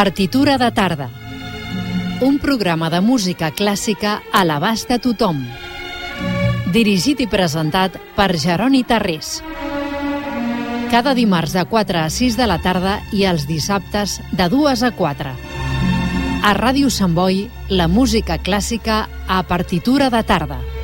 Partitura de tarda. Un programa de música clàssica a l'abast de tothom. Dirigit i presentat per Jeroni Tarrés. Cada dimarts de 4 a 6 de la tarda i els dissabtes de 2 a 4. A Ràdio Sant Boi, la música clàssica a partitura de tarda.